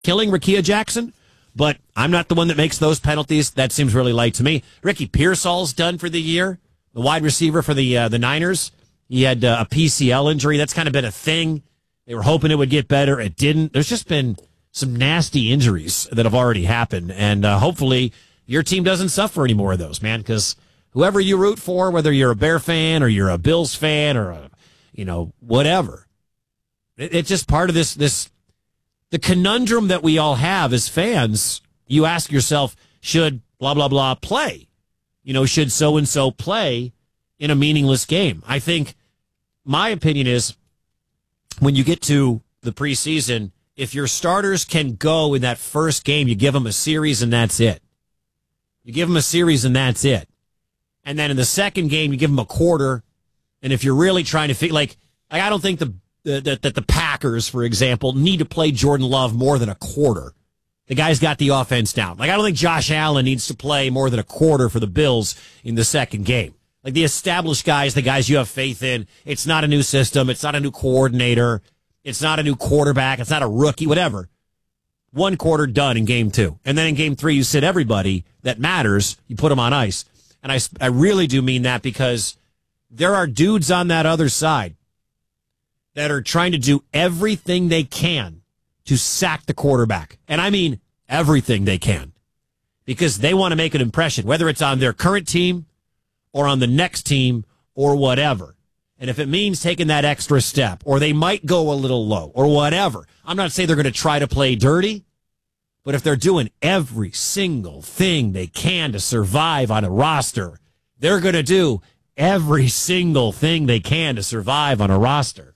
killing Rakia Jackson, but I'm not the one that makes those penalties. That seems really light to me. Ricky Pearsall's done for the year, the wide receiver for the Niners. He had a PCL injury. That's kind of been a thing. They were hoping it would get better. It didn't. There's just been some nasty injuries that have already happened, and hopefully your team doesn't suffer any more of those, man, because whoever you root for, whether you're a Bear fan or you're a Bills fan or, whatever, it's just part of the conundrum that we all have as fans. You ask yourself, should blah, blah, blah play? Should so-and-so play in a meaningless game? I think my opinion is when you get to the preseason, if your starters can go in that first game, you give them a series and that's it. You give them a series and that's it. And then in the second game, you give them a quarter. And if you're really trying to figure, I don't think the Packers, for example, need to play Jordan Love more than a quarter. The guy's got the offense down. I don't think Josh Allen needs to play more than a quarter for the Bills in the second game. The established guys, the guys you have faith in, it's not a new system. It's not a new coordinator. It's not a new quarterback. It's not a rookie, whatever. One quarter done in game 2. And then in game 3, you sit everybody that matters. You put them on ice. And I really do mean that because there are dudes on that other side that are trying to do everything they can to sack the quarterback. And I mean everything they can because they want to make an impression, whether it's on their current team or on the next team or whatever. And if it means taking that extra step or they might go a little low or whatever, I'm not saying they're going to try to play dirty, but if they're doing every single thing they can to survive on a roster, they're going to do every single thing they can to survive on a roster.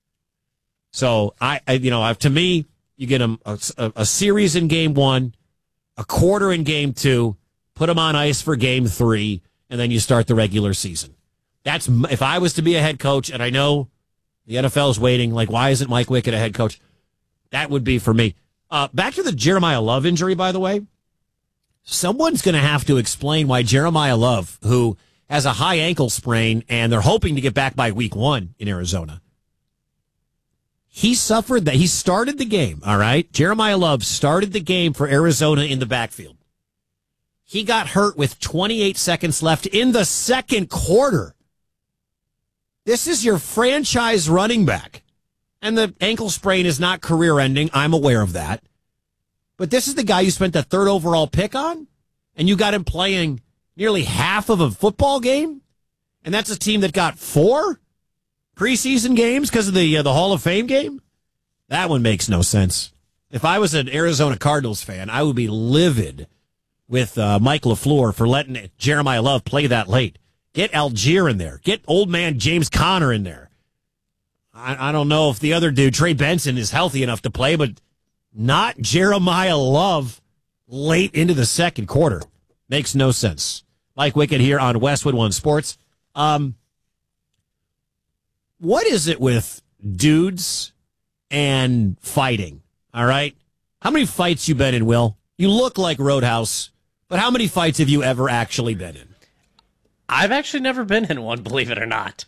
So, to me, you get them a series in game 1, a quarter in game 2, put them on ice for game 3, and then you start the regular season. That's if I was to be a head coach, and I know the NFL is waiting, why isn't Mike Wickett a head coach? That would be for me. Back to the Jeremiah Love injury, by the way. Someone's going to have to explain why Jeremiah Love, who has a high ankle sprain, and they're hoping to get back by week 1 in Arizona, he suffered that. He started the game, all right? Jeremiah Love started the game for Arizona in the backfield. He got hurt with 28 seconds left in the second quarter. This is your franchise running back. And the ankle sprain is not career-ending. I'm aware of that. But this is the guy you spent the 3rd overall pick on? And you got him playing nearly half of a football game? And that's a team that got 4 preseason games because of the Hall of Fame game? That one makes no sense. If I was an Arizona Cardinals fan, I would be livid with Mike LaFleur for letting Jeremiah Love play that late. Get Algier in there. Get old man James Conner in there. I don't know if the other dude, Trey Benson, is healthy enough to play, but not Jeremiah Love late into the second quarter. Makes no sense. Mike Wickett here on Westwood One Sports. What is it with dudes and fighting? All right? How many fights you been in, Will? You look like Roadhouse, but how many fights have you ever actually been in? I've actually never been in one, believe it or not.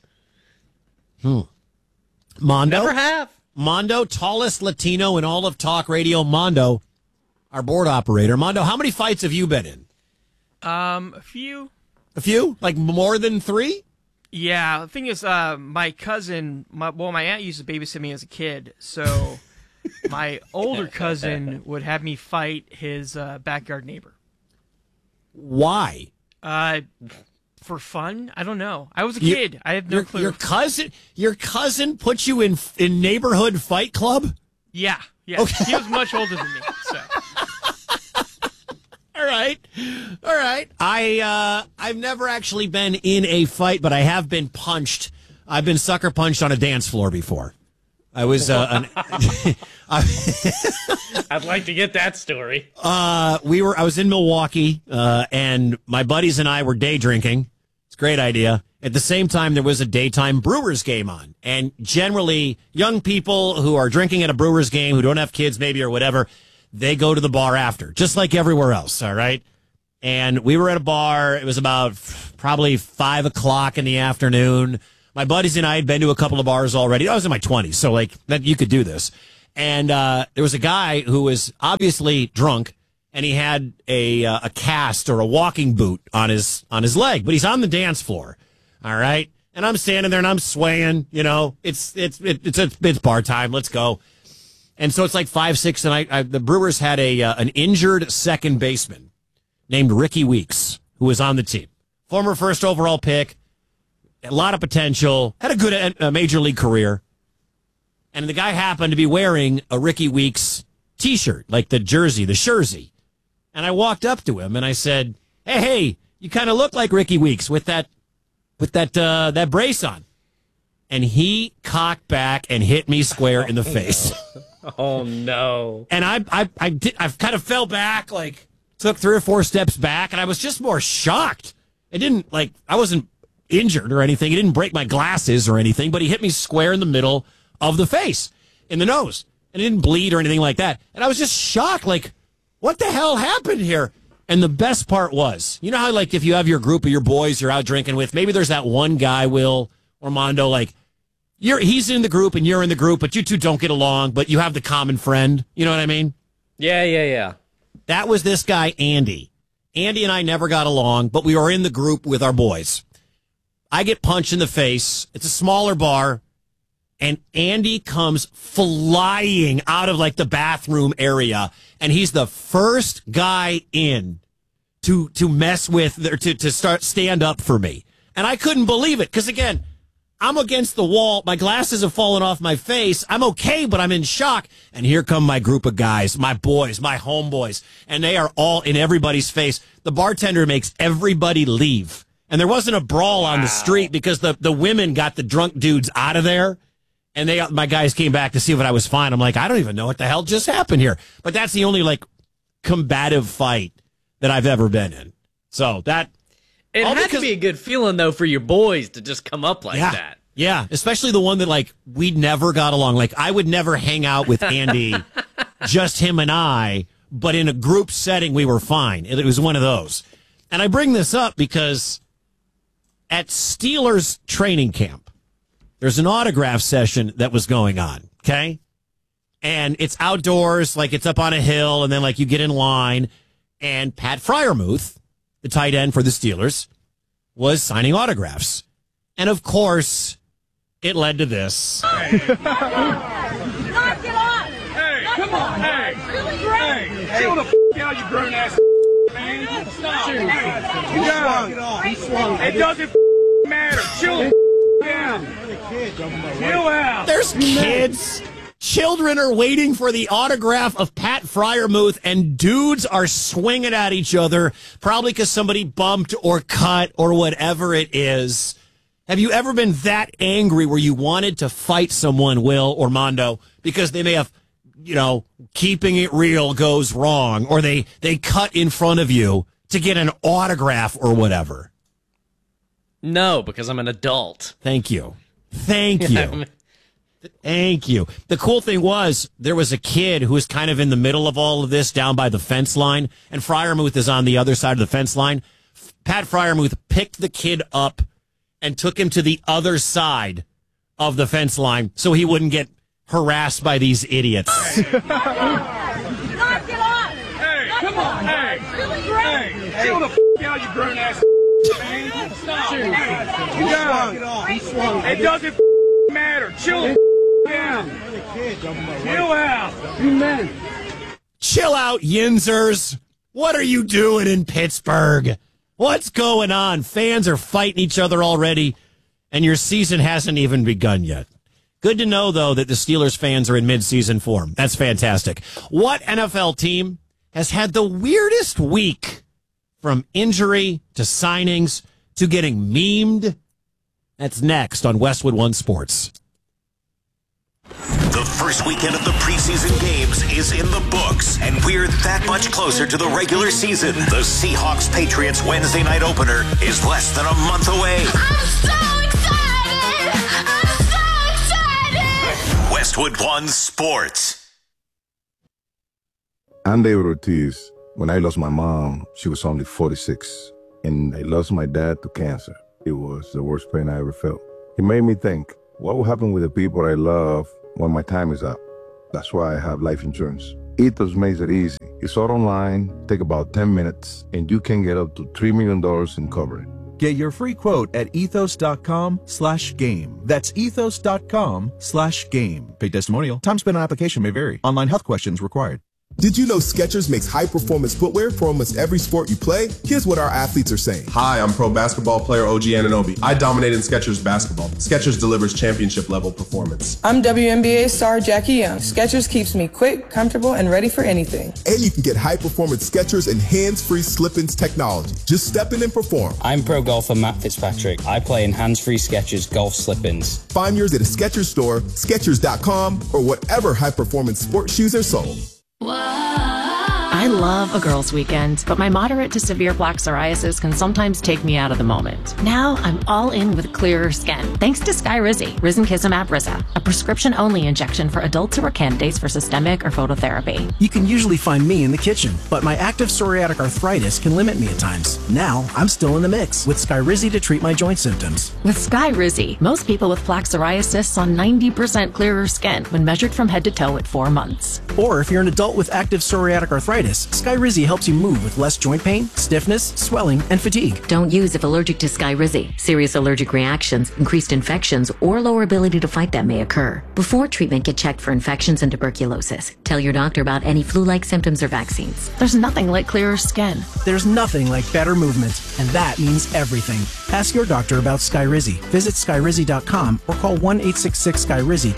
Mondo? Never have. Mondo, tallest Latino in all of talk radio. Mondo, our board operator. Mondo, how many fights have you been in? A few. A few? Like more than 3? Yeah, the thing is, my cousin, my aunt used to babysit me as a kid, so my older cousin would have me fight his backyard neighbor. Why? For fun? I don't know. I was a kid. I have no clue. Your cousin put you in neighborhood fight club? Yeah. Okay. He was much older than me, so. All right. I've never actually been in a fight, but I have been punched. I've been sucker punched on a dance floor before. I was I'd like to get that story. I was in Milwaukee, and my buddies and I were day drinking. It's a great idea. At the same time, there was a daytime Brewers game on. And generally, young people who are drinking at a Brewers game, who don't have kids maybe or whatever, they go to the bar after, just like everywhere else, all right? And we were at a bar. It was about probably 5 o'clock in the afternoon. My buddies and I had been to a couple of bars already. I was in my 20s, so that you could do this. And there was a guy who was obviously drunk, and he had a cast or a walking boot on his leg, but he's on the dance floor. All right, and I'm standing there and I'm swaying. You know, it's bar time. Let's go. And so it's like 5-6, and the Brewers had an injured second baseman named Ricky Weeks, who was on the team, former first overall pick, a lot of potential, had a good major league career. And the guy happened to be wearing a Ricky Weeks T-shirt, like the jersey, the Shurzy. And I walked up to him and I said, "Hey, you kind of look like Ricky Weeks with that brace on." And he cocked back and hit me square in the face. Oh no! And I kind of fell back, like took 3 or 4 steps back, and I was just more shocked. It didn't I wasn't injured or anything. He didn't break my glasses or anything, but he hit me square in the middle of the face, in the nose, and it didn't bleed or anything like that. And I was just shocked, like, what the hell happened here? And the best part was, you know how, like, if you have your group of your boys you're out drinking with, maybe there's that one guy, Will or Mondo, like, he's in the group and you're in the group, but you two don't get along, but you have the common friend. You know what I mean? Yeah. That was this guy, Andy. Andy and I never got along, but we were in the group with our boys. I get punched in the face. It's a smaller bar. And Andy comes flying out of like the bathroom area, and he's the first guy in to mess with or to stand up for me. And I couldn't believe it because, again, I'm against the wall. My glasses have fallen off my face. I'm okay, but I'm in shock. And here come my group of guys, my boys, my homeboys, and they are all in everybody's face. The bartender makes everybody leave. And there wasn't a brawl on the street because the women got the drunk dudes out of there. And my guys came back to see if I was fine. I'm like, I don't even know what the hell just happened here. But that's the only like combative fight that I've ever been in. So that it had to be a good feeling though for your boys to just come up like that. Yeah, especially the one that like we never got along. Like I would never hang out with Andy, just him and I. But in a group setting, we were fine. It was one of those. And I bring this up because at Steelers training camp, there's an autograph session that was going on, okay? And it's outdoors, like it's up on a hill, and then like you get in line, and Pat Fryermuth, the tight end for the Steelers, was signing autographs. And of course, it led to this. Knock it off! Hey, come on! Hey, really great! hey, chill the out, you grown ass man! Stop! He swung. It doesn't matter. Chill the down. Chill out. There's kids. Children are waiting for the autograph of Pat Fryermuth, and dudes are swinging at each other, probably because somebody bumped or cut or whatever it is. Have you ever been that angry where you wanted to fight someone, Will or Mondo, because they may have, you know, keeping it real goes wrong, or they cut in front of you to get an autograph or whatever? No, because I'm an adult. Thank you. Thank you. Thank you. The cool thing was there was a kid who was kind of in the middle of all of this down by the fence line, and Fryermuth is on the other side of the fence line. Pat Fryermuth picked the kid up and took him to the other side of the fence line so he wouldn't get harassed by these idiots. Knock it off! Hey, come on! Hey, really great! hey, chill the out, you grown ass man! Stop! He swung. It doesn't matter. Chill the down. Chill out. You men. Chill out, Yinzers. What are you doing in Pittsburgh? What's going on? Fans are fighting each other already, and your season hasn't even begun yet. Good to know, though, that the Steelers fans are in mid-season form. That's fantastic. What NFL team has had the weirdest week, from injury to signings to getting memed? That's next on Westwood One Sports. The first weekend of the preseason games is in the books, and we're that much closer to the regular season. The Seahawks-Patriots Wednesday night opener is less than a month away. I'm so excited! I'm so excited! Westwood One Sports. I'm David Ortiz. When I lost my mom, she was only 46, and I lost my dad to cancer. It was the worst pain I ever felt. It made me think, what will happen with the people I love when my time is up? That's why I have life insurance. Ethos makes it easy. It's all online, take about 10 minutes, and you can get up to $3 million in coverage. Get your free quote at ethos.com/game. That's ethos.com/game. Paid testimonial. Time spent on application may vary. Online health questions required. Did you know Skechers makes high-performance footwear for almost every sport you play? Here's what our athletes are saying. Hi, I'm pro basketball player OG Anunoby. I dominate in Skechers basketball. Skechers delivers championship-level performance. I'm WNBA star Jackie Young. Skechers keeps me quick, comfortable, and ready for anything. And you can get high-performance Skechers and hands-free slip-ins technology. Just step in and perform. I'm pro golfer Matt Fitzpatrick. I play in hands-free Skechers golf slip-ins. Find yours at a Skechers store, Skechers.com, or whatever high-performance sports shoes are sold. I love a girls' weekend, but my moderate to severe plaque psoriasis can sometimes take me out of the moment. Now I'm all in with clearer skin, thanks to Skyrizi, Risankizumab Riza, a prescription-only injection for adults who are candidates for systemic or phototherapy. You can usually find me in the kitchen, but my active psoriatic arthritis can limit me at times. Now I'm still in the mix with Skyrizi to treat my joint symptoms. With Skyrizi, most people with plaque psoriasis saw 90% clearer skin when measured from head to toe at 4 months. Or if you're an adult with active psoriatic arthritis, Skyrizi helps you move with less joint pain, stiffness, swelling, and fatigue. Don't use if allergic to Skyrizi. Serious allergic reactions, increased infections, or lower ability to fight them may occur. Before treatment, get checked for infections and tuberculosis. Tell your doctor about any flu-like symptoms or vaccines. There's nothing like clearer skin. There's nothing like better movement, and that means everything. Ask your doctor about Skyrizi. Visit Skyrizi.com or call 1-866-SKYRIZI.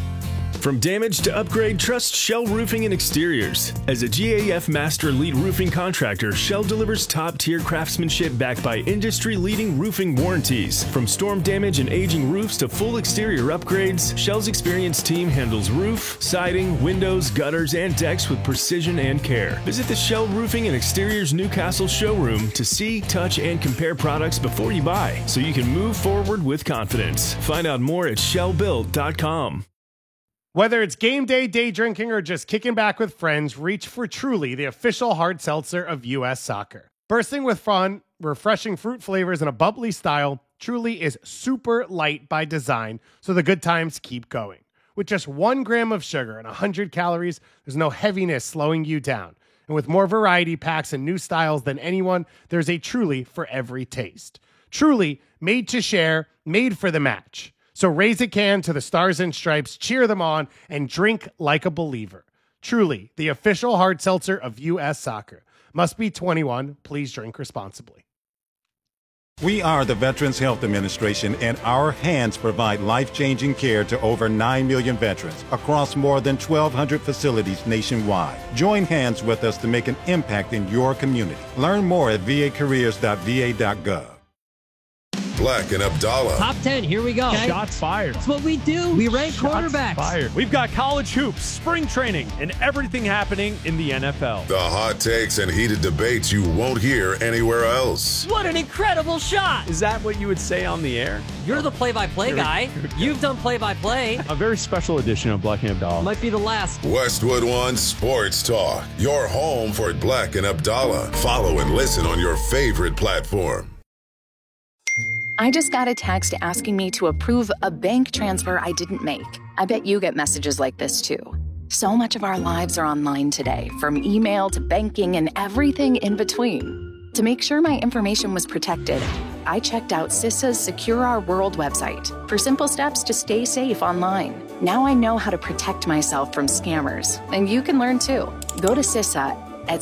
From damage to upgrade, trust Shell Roofing and Exteriors. As a GAF Master Elite roofing contractor, Shell delivers top-tier craftsmanship backed by industry-leading roofing warranties. From storm damage and aging roofs to full exterior upgrades, Shell's experienced team handles roof, siding, windows, gutters, and decks with precision and care. Visit the Shell Roofing and Exteriors Newcastle showroom to see, touch, and compare products before you buy, so you can move forward with confidence. Find out more at shellbuilt.com. Whether it's game day, day drinking, or just kicking back with friends, reach for Truly, the official hard seltzer of U.S. Soccer. Bursting with fun, refreshing fruit flavors, and a bubbly style, Truly is super light by design, so the good times keep going. With just 1 gram of sugar and 100 calories, there's no heaviness slowing you down. And with more variety packs and new styles than anyone, there's a Truly for every taste. Truly, made to share, made for the match. So raise a can to the Stars and Stripes, cheer them on, and drink like a believer. Truly, the official hard seltzer of U.S. Soccer. Must be 21. Please drink responsibly. We are the Veterans Health Administration, and our hands provide life-changing care to over 9 million veterans across more than 1,200 facilities nationwide. Join hands with us to make an impact in your community. Learn more at vacareers.va.gov. Black and Abdallah. Top 10, here we go. Okay. Shots fired. That's what we do. We rank quarterbacks. Fired. We've got college hoops, spring training, and everything happening in the NFL. The hot takes and heated debates you won't hear anywhere else. What an incredible shot. Is that what you would say on the air? You're the play-by-play guy. You've done play-by-play. A very special edition of Black and Abdallah. Might be the last. Westwood One Sports Talk. Your home for Black and Abdallah. Follow and listen on your favorite platform. I just got a text asking me to approve a bank transfer I didn't make. I bet you get messages like this too. So much of our lives are online today, from email to banking and everything in between. To make sure my information was protected, I checked out CISA's Secure Our World website for simple steps to stay safe online. Now I know how to protect myself from scammers, and you can learn too. Go to CISA at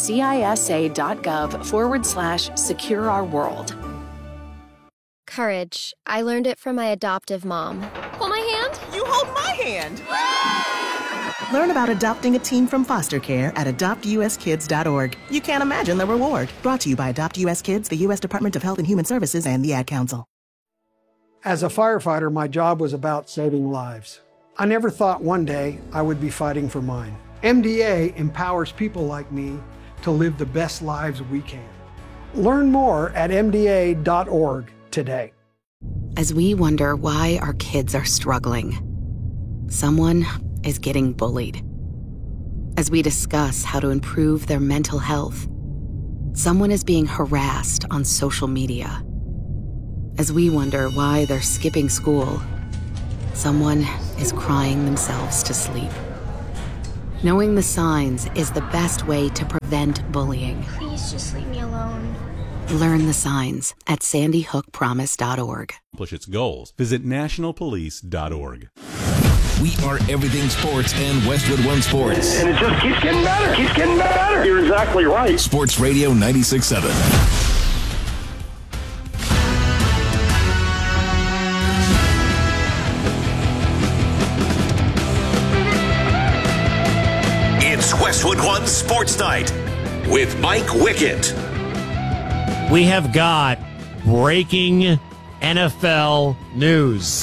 cisa.gov/Secure Our World. Courage. I learned it from my adoptive mom. Hold my hand. You hold my hand. Learn about adopting a teen from foster care at adoptuskids.org. You can't imagine the reward. Brought to you by Adopt US Kids, the U.S. Department of Health and Human Services, and the Ad Council. As a firefighter, my job was about saving lives. I never thought one day I would be fighting for mine. MDA empowers people like me to live the best lives we can. Learn more at mda.org. today. As we wonder why our kids are struggling, someone is getting bullied. As we discuss how to improve their mental health, someone is being harassed on social media. As we wonder why they're skipping school, someone is crying themselves to sleep. Knowing the signs is the best way to prevent bullying. Please just leave me alone. Learn the signs at sandyhookpromise.org. Accomplish its goals. Visit nationalpolice.org. We are everything sports and Westwood One Sports. And it just keeps getting better, keeps getting better. You're exactly right. Sports Radio 96.7. It's Westwood One Sports Night with Mike Wickett. We have got breaking NFL news.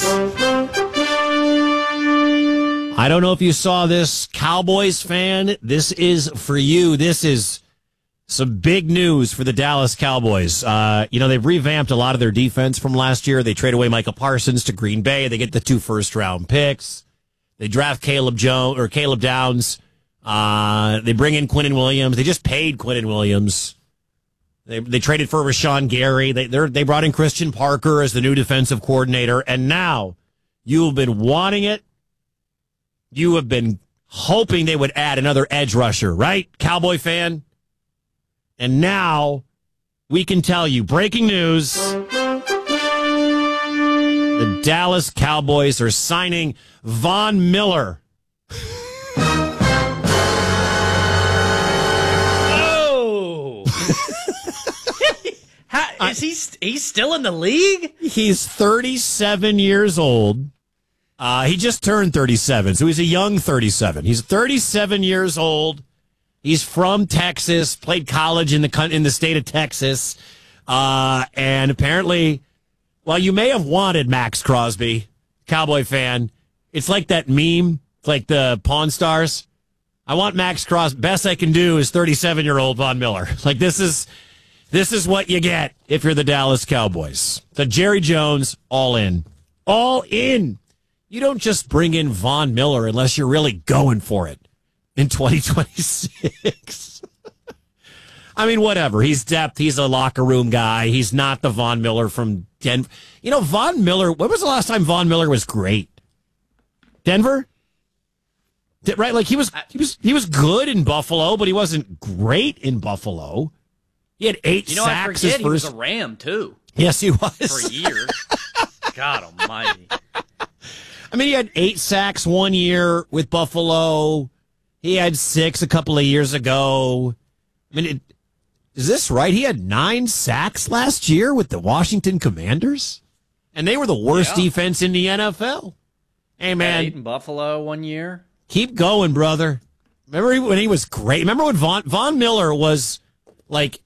I don't know if you saw this, Cowboys fan. This is for you. This is some big news for the Dallas Cowboys. They've revamped a lot of their defense from last year. They trade away Micah Parsons to Green Bay. They get the 2 first-round picks. They draft Caleb Downs. They bring in Quinnen Williams. They just paid Quinnen Williams. They traded for Rashawn Gary. They brought in Christian Parker as the new defensive coordinator. And now you've been wanting it. You have been hoping they would add another edge rusher, right, Cowboy fan? And now we can tell you, breaking news, the Dallas Cowboys are signing Von Miller. Is he's still in the league? He's 37 years old. He just turned 37, so he's a young 37. He's 37 years old. He's from Texas, played college in the state of Texas. And apparently, well, you may have wanted Max Crosby, Cowboy fan. It's like that meme, it's like the Pawn Stars. I want Max Crosby. Best I can do is 37-year-old Von Miller. Like, this is what you get if you're the Dallas Cowboys. So Jerry Jones, all in. All in. You don't just bring in Von Miller unless you're really going for it in 2026. I mean, whatever. He's depth. He's a locker room guy. He's not the Von Miller from Denver. You know, Von Miller, when was the last time Von Miller was great? Denver? Right? Like, he was good in Buffalo, but he wasn't great in Buffalo. He had 8 sacks. I forget he was a Ram, too. Yes, he was. For a year. God almighty. I mean, he had 8 sacks one year with Buffalo. He had 6 a couple of years ago. I mean, is this right? He had 9 sacks last year with the Washington Commanders? And they were the worst defense in the NFL. Hey, man. 8 in Buffalo one year. Keep going, brother. Remember when he was great? Remember when Von Miller was like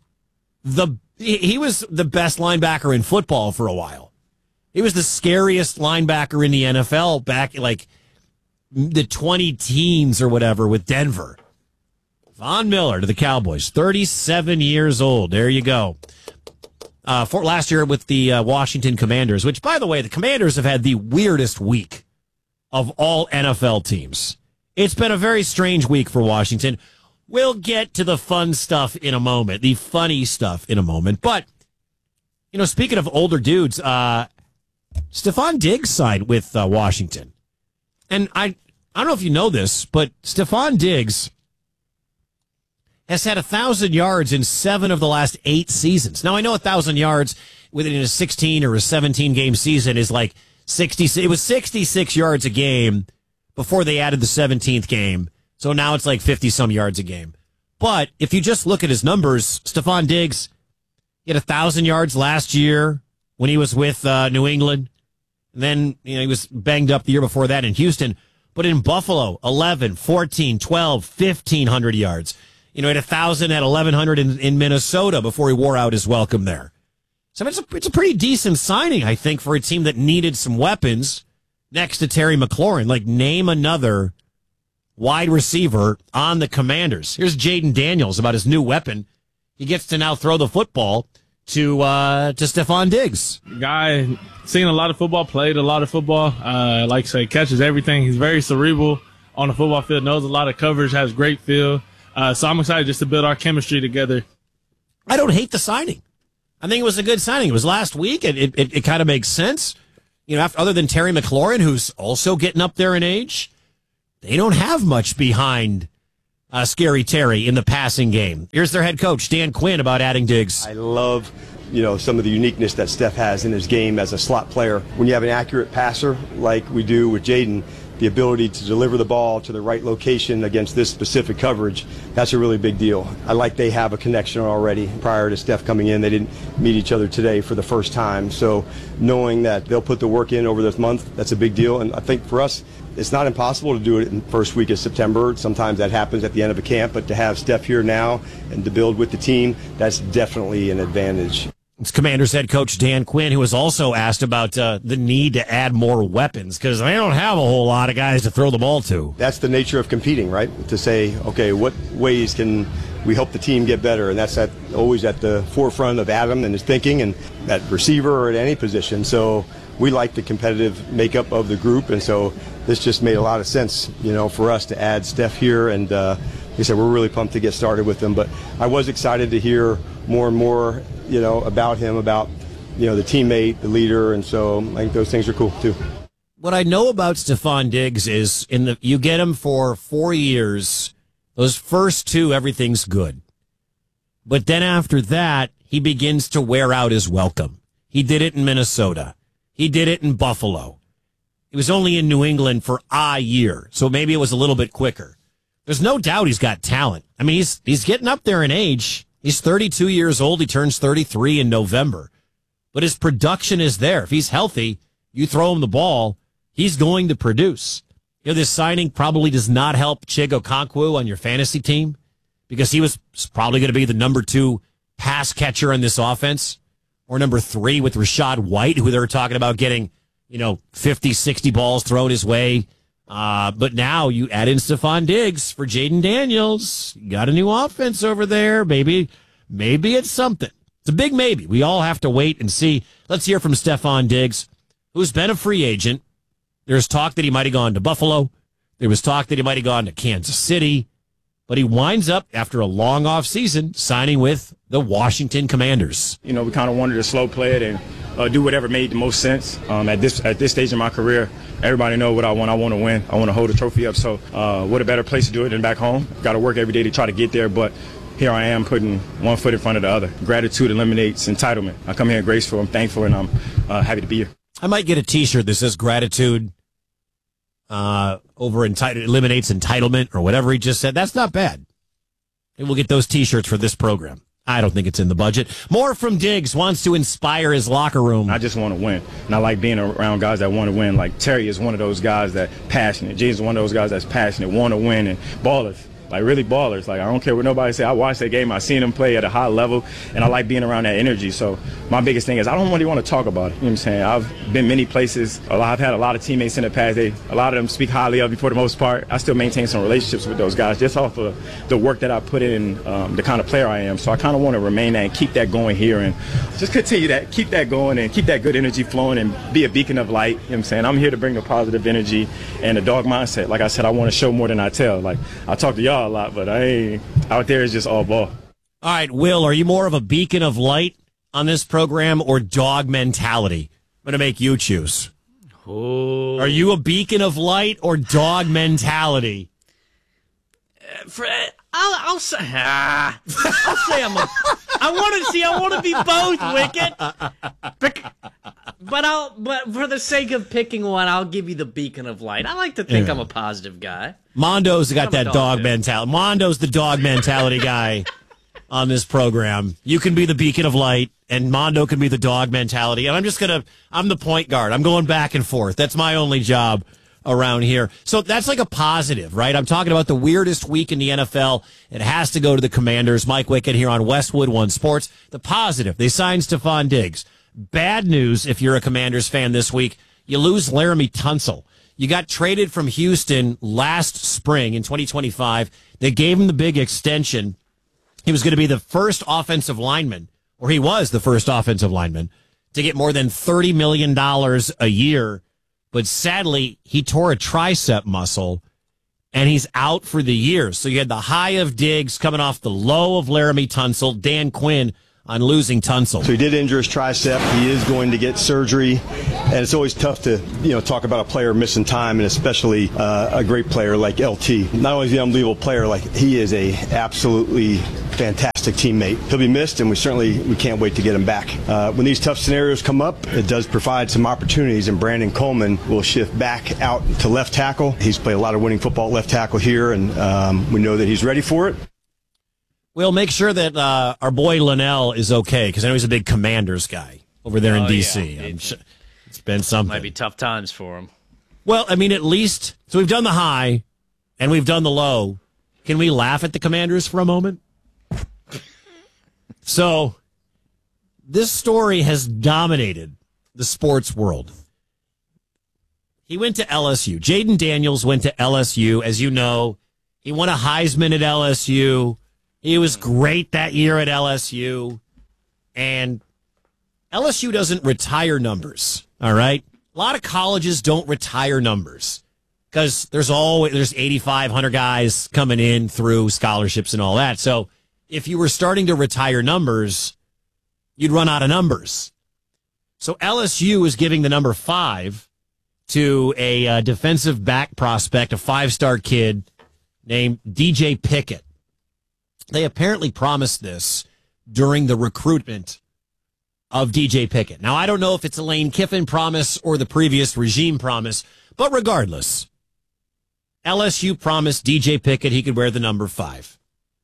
he was the best linebacker in football for a while. He was the scariest linebacker in the NFL back like the 20 teens or whatever with Denver. Von Miller to the Cowboys, 37 years old. There you go. For last year with the Washington Commanders, which, by the way, the Commanders have had the weirdest week of all NFL teams. It's been a very strange week for Washington. We'll get to the fun stuff in a moment, the funny stuff in a moment. But, speaking of older dudes, Stephon Diggs signed with Washington. And I don't know if you know this, but Stephon Diggs has had 1,000 yards in 7 of the last 8 seasons. Now, I know 1,000 yards within a 16 or a 17-game season is like 60. It was 66 yards a game before they added the 17th game. So now it's like 50-some yards a game. But if you just look at his numbers, Stephon Diggs, he had 1,000 yards last year when he was with New England. And then he was banged up the year before that in Houston. But in Buffalo, 11, 14, 12, 1,500 yards. He had 1,000 at 1,100 in Minnesota before he wore out his welcome there. So it's a pretty decent signing, I think, for a team that needed some weapons next to Terry McLaurin. Like, name another wide receiver on the Commanders. Here's Jaden Daniels about his new weapon. He gets to now throw the football to Stephon Diggs. Guy seen a lot of football, played a lot of football. Like I say, catches everything. He's very cerebral on the football field, knows a lot of coverage, has great feel. So I'm excited just to build our chemistry together. I don't hate the signing. I think it was a good signing. It was last week, and it kind of makes sense. Other than Terry McLaurin, who's also getting up there in age, they don't have much behind Scary Terry in the passing game. Here's their head coach, Dan Quinn, about adding Diggs. I love, some of the uniqueness that Steph has in his game as a slot player. When you have an accurate passer like we do with Jaden, the ability to deliver the ball to the right location against this specific coverage, that's a really big deal. I like they have a connection already. Prior to Steph coming in, they didn't meet each other today for the first time. So knowing that they'll put the work in over this month, that's a big deal. And I think for us, it's not impossible to do it in the first week of September. Sometimes that happens at the end of a camp, but to have Steph here now and to build with the team, that's definitely an advantage. It's Commanders head coach Dan Quinn, who was also asked about the need to add more weapons because they don't have a whole lot of guys to throw the ball to. That's the nature of competing, right? To say, okay, what ways can we help the team get better? And that's always at the forefront of Adam and his thinking, and at receiver or at any position. So we like the competitive makeup of the group, and so this just made a lot of sense, for us to add Steph here. And like I said, we're really pumped to get started with them. But I was excited to hear more and more, about him, about, the teammate, the leader. And so I think those things are cool, too. What I know about Stephon Diggs is you get him for 4 years. Those first 2, everything's good. But then after that, he begins to wear out his welcome. He did it in Minnesota. He did it in Buffalo. He was only in New England for a year, so maybe it was a little bit quicker. There's no doubt he's got talent. I mean, he's getting up there in age. He's 32 years old. He turns 33 in November. But his production is there. If he's healthy, you throw him the ball, he's going to produce. This signing probably does not help Chig Okonkwo on your fantasy team because he was probably going to be the number 2 pass catcher in this offense, or number 3 with Rachaad White, who they were talking about getting, 50, 60 balls thrown his way. But now you add in Stephon Diggs for Jaden Daniels. You got a new offense over there. Maybe it's something. It's a big maybe. We all have to wait and see. Let's hear from Stephon Diggs, who's been a free agent. There's talk that he might have gone to Buffalo. There was talk that he might have gone to Kansas City. But he winds up, after a long offseason, signing with the Washington Commanders. We kind of wanted to slow play it and do whatever made the most sense. At this stage in my career, everybody know what I want. I want to win. I want to hold a trophy up. So what a better place to do it than back home. Got to work every day to try to get there, but here I am putting one foot in front of the other. Gratitude eliminates entitlement. I come here graceful, I'm thankful, and I'm happy to be here. I might get a T-shirt that says gratitude eliminates entitlement, or whatever he just said. That's not bad. And we'll get those T-shirts for this program. I don't think it's in the budget. More from Diggs. Wants to inspire his locker room. I just want to win. And I like being around guys that want to win. Like Terry is one of those guys that passionate. James is one of those guys that's passionate, want to win, and ballers. Like really ballers. Like I don't care what nobody say. I watched that game. I seen them play at a high level, and I like being around that energy. So my biggest thing is I don't really want to talk about it. You know what I'm saying? I've been many places. I've had a lot of teammates in the past. A lot of them speak highly of me for the most part. I still maintain some relationships with those guys just off of the work that I put in, the kind of player I am. So I kind of want to remain that and keep that going here and just continue that, keep that going and keep that good energy flowing and be a beacon of light. You know what I'm saying? I'm here to bring the positive energy and the dog mindset. Like I said, I want to show more than I tell. Like I talk to y'all a lot, but I ain't out there. Is just all ball. All right, Will, are you more of a beacon of light on this program or dog mentality? I'm going to make you choose. Oh. Are you a beacon of light or dog mentality? I'll say I'm a. I want to be both, Wicket. But for the sake of picking one, I'll give you the beacon of light. I like to think I'm a positive guy. Mondo's got that dog mentality. Mondo's the dog mentality guy on this program. You can be the beacon of light, and Mondo can be the dog mentality. And I'm the point guard. I'm going back and forth. That's my only job around here. So that's like a positive, right? I'm talking about the weirdest week in the NFL. It has to go to the Commanders. Mike Wickett here on Westwood One Sports. The positive, they signed Stephon Diggs. Bad news if you're a Commanders fan this week, you lose Laramie Tunsil. You got traded from Houston last spring in 2025. They gave him the big extension. He was going to be the first offensive lineman, or he was the first offensive lineman, to get more than $30 million a year. But sadly, he tore a tricep muscle, and he's out for the year. So you had the high of Diggs coming off the low of Laramie Tunsil. Dan Quinn on losing Tunsil. So he did injure his tricep. He is going to get surgery, and it's always tough to talk about a player missing time, and especially a great player like LT. Not only is he an unbelievable player, like he is a absolutely fantastic teammate. He'll be missed, and we can't wait to get him back. When these tough scenarios come up, it does provide some opportunities, and Brandon Coleman will shift back out to left tackle. He's played a lot of winning football at left tackle here, and we know that he's ready for it. We'll make sure that our boy Linnell is okay, because I know he's a big Commanders guy over there in D.C. Yeah. It's been something. Might be tough times for him. Well, I mean, at least, so we've done the high and we've done the low. Can we laugh at the Commanders for a moment? So, this story has dominated the sports world. He went to LSU. Jaden Daniels went to LSU. As you know, he won a Heisman at LSU. He was great that year at LSU. And LSU doesn't retire numbers, all right? A lot of colleges don't retire numbers because there's 8,500 guys coming in through scholarships and all that. So if you were starting to retire numbers, you'd run out of numbers. So LSU is giving the number 5 to a defensive back prospect, a 5-star kid named DJ Pickett. They apparently promised this during the recruitment of DJ Pickett. Now, I don't know if it's a Lane Kiffin promise or the previous regime promise, but regardless, LSU promised DJ Pickett he could wear the number 5.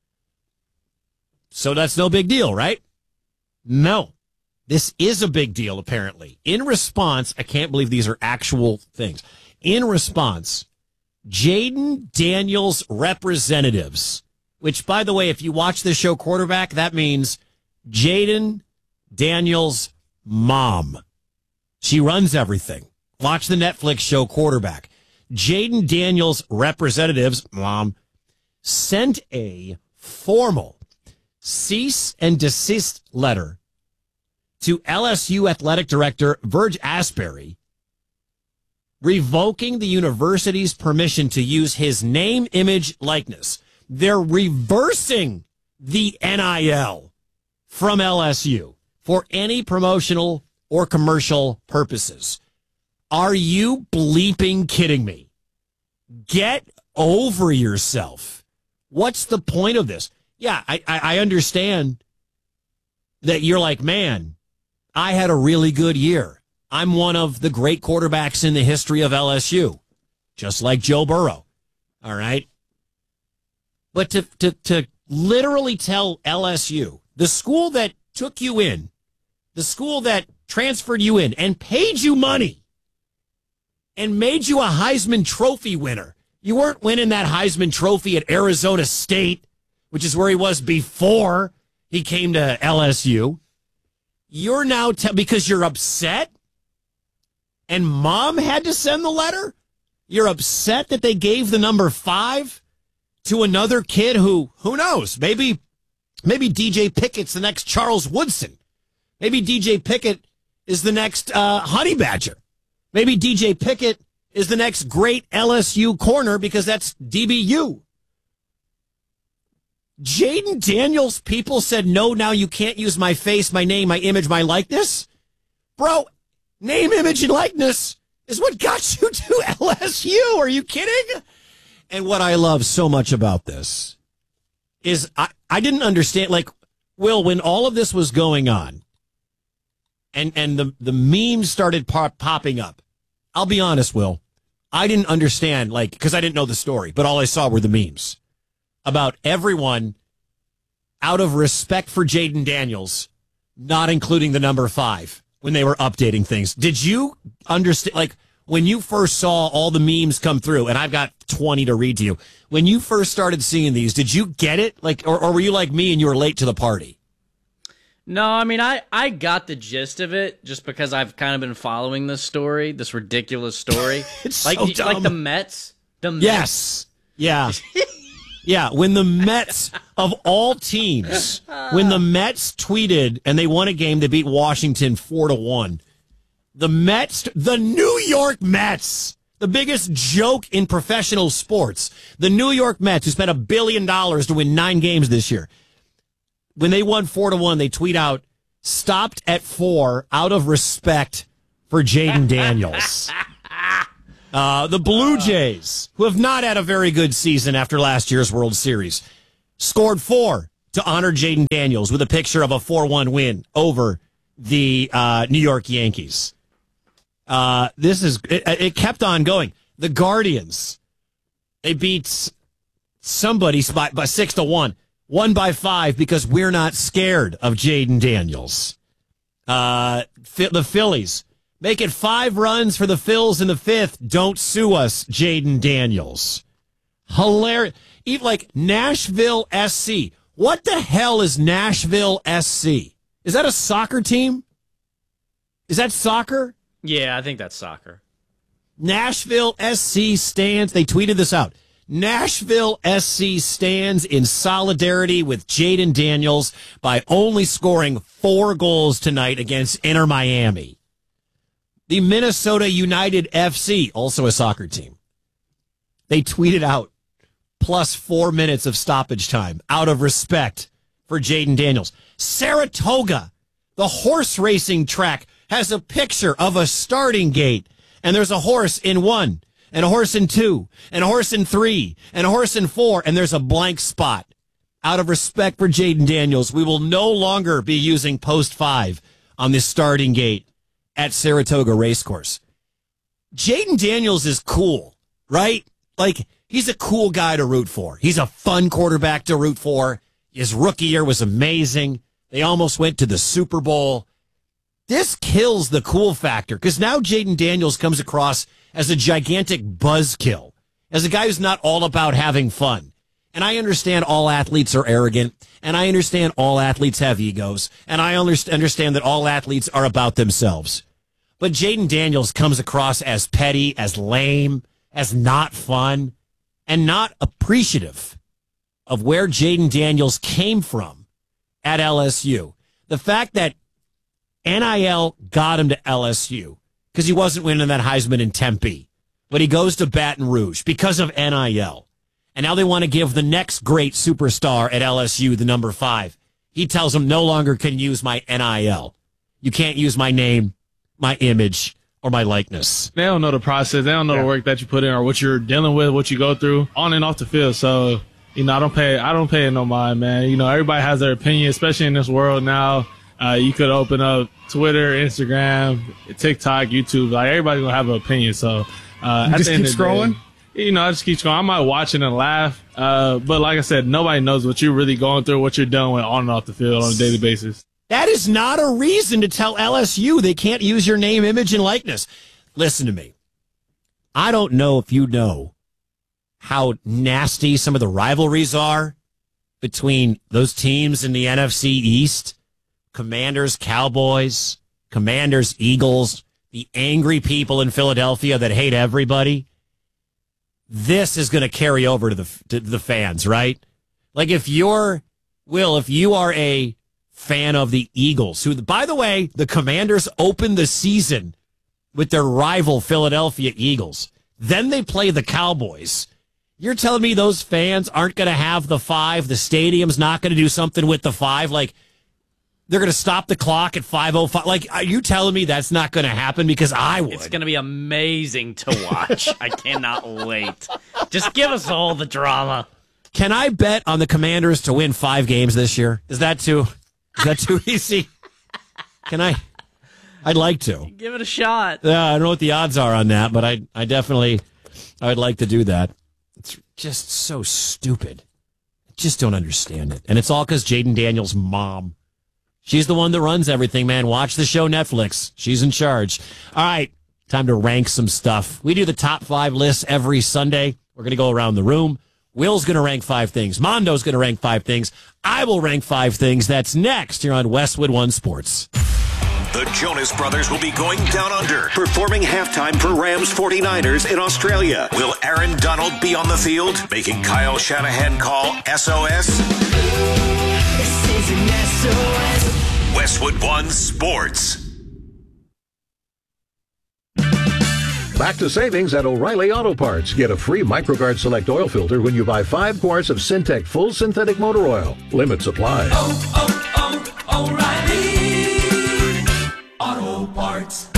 So that's no big deal, right? No. This is a big deal, apparently. In response, I can't believe these are actual things. In response, Jaden Daniels representatives, which, by the way, if you watch this show Quarterback, that means Jaden Daniels' mom. She runs everything. Watch the Netflix show Quarterback. Jaden Daniels' representatives, mom, sent a formal cease and desist letter to LSU athletic director Verge Asbury, revoking the university's permission to use his name, image, likeness. They're reversing the NIL from LSU for any promotional or commercial purposes. Are you bleeping kidding me? Get over yourself. What's the point of this? Yeah, I understand that you're like, man, I had a really good year. I'm one of the great quarterbacks in the history of LSU, just like Joe Burrow. All right? But to literally tell LSU, the school that took you in, the school that transferred you in and paid you money and made you a Heisman Trophy winner. You weren't winning that Heisman Trophy at Arizona State, which is where he was before he came to LSU. You're now, because you're upset and mom had to send the letter, you're upset that they gave the number 5 to another kid who knows, maybe DJ Pickett's the next Charles Woodson. Maybe DJ Pickett is the next Honey Badger. Maybe DJ Pickett is the next great LSU corner because that's DBU. Jaden Daniels' people said, no, now you can't use my face, my name, my image, my likeness. Bro, name, image, and likeness is what got you to LSU. Are you kidding? And what I love so much about this is I didn't understand, like, Will, when all of this was going on and the memes started popping up, I'll be honest, Will, I didn't understand, like, because I didn't know the story, but all I saw were the memes about everyone, out of respect for Jaden Daniels, not including the number 5 when they were updating things. Did you understand, like, when you first saw all the memes come through, and I've got 20 to read to you, when you first started seeing these, did you get it? Like, or were you like me and you were late to the party? No, I mean, I got the gist of it just because I've kind of been following this story, this ridiculous story. It's like, so dumb. Like the Mets. Yes. Yeah. Yeah, when the Mets, of all teams, when the Mets tweeted and they won a game, they beat Washington 4-1. The Mets, the New York Mets, the biggest joke in professional sports, the New York Mets, who spent $1 billion to win 9 games this year, when they won 4-1, they tweet out, stopped at 4 out of respect for Jaden Daniels. The Blue Jays, who have not had a very good season after last year's World Series, scored 4 to honor Jaden Daniels with a picture of a 4-1 win over the New York Yankees. It kept on going. The Guardians, they beat somebody by 6-1, won by 5 because we're not scared of Jaden Daniels. The Phillies, make it 5 runs for the Phils in the 5th. Don't sue us, Jaden Daniels. Hilarious. Even like Nashville SC. What the hell is Nashville SC? Is that a soccer team? Is that soccer? Yeah, I think that's soccer. Nashville SC stands. They tweeted this out. Nashville SC stands in solidarity with Jaden Daniels by only scoring 4 goals tonight against Inter Miami. The Minnesota United FC, also a soccer team, they tweeted out plus 4 minutes of stoppage time out of respect for Jaden Daniels. Saratoga, the horse racing track, has a picture of a starting gate, and there's a horse in 1, and a horse in 2, and a horse in 3, and a horse in 4, and there's a blank spot. Out of respect for Jaden Daniels, we will no longer be using post 5 on this starting gate at Saratoga Racecourse. Jaden Daniels is cool, right? Like, he's a cool guy to root for. He's a fun quarterback to root for. His rookie year was amazing. They almost went to the Super Bowl. This kills the cool factor because now Jaden Daniels comes across as a gigantic buzzkill, as a guy who's not all about having fun. And I understand all athletes are arrogant, and I understand all athletes have egos, and I understand that all athletes are about themselves. But Jaden Daniels comes across as petty, as lame, as not fun, and not appreciative of where Jaden Daniels came from at LSU. The fact that NIL got him to LSU because he wasn't winning that Heisman in Tempe, but he goes to Baton Rouge because of NIL. And now they want to give the next great superstar at LSU the number 5. He tells them no longer can use my NIL. You can't use my name, my image, or my likeness. They don't know the process. They don't know the work that you put in or what you're dealing with, what you go through on and off the field. So, I don't pay it no mind, man. Everybody has their opinion, especially in this world now. You could open up Twitter, Instagram, TikTok, YouTube. Like, everybody's going to have an opinion. So, at just the end keep of the scrolling? Day, I just keep scrolling. I might watch it and laugh. But like I said, nobody knows what you're really going through, what you're dealing with on and off the field on a daily basis. That is not a reason to tell LSU they can't use your name, image, and likeness. Listen to me. I don't know if you know how nasty some of the rivalries are between those teams in the NFC East. Commanders, Cowboys, Commanders, Eagles, the angry people in Philadelphia that hate everybody. This is going to carry over to the fans, right? Like if you are a fan of the Eagles, who, by the way, the Commanders opened the season with their rival Philadelphia Eagles. Then they play the Cowboys. You're telling me those fans aren't going to have the 5? The stadium's not going to do something with the 5? Like, they're going to stop the clock at 5:05. Like, are you telling me that's not going to happen? Because I would. It's going to be amazing to watch. I cannot wait. Just give us all the drama. Can I bet on the Commanders to win 5 games this year? Is that too easy? Can I? I'd like to. Give it a shot. I don't know what the odds are on that, but I would like to do that. It's just so stupid. I just don't understand it. And it's all because Jaden Daniels' mom. She's the one that runs everything, man. Watch the show Netflix. She's in charge. All right, time to rank some stuff. We do the top 5 lists every Sunday. We're going to go around the room. Will's going to rank 5 things. Mondo's going to rank 5 things. I will rank 5 things. That's next here on Westwood One Sports. The Jonas Brothers will be going down under, performing halftime for Rams 49ers in Australia. Will Aaron Donald be on the field, making Kyle Shanahan call SOS? This is an SOS. Westwood One Sports. Back to savings at O'Reilly Auto Parts. Get a free MicroGuard Select oil filter when you buy 5 quarts of Syntec Full Synthetic Motor Oil. Limits apply. O'Reilly Auto Parts.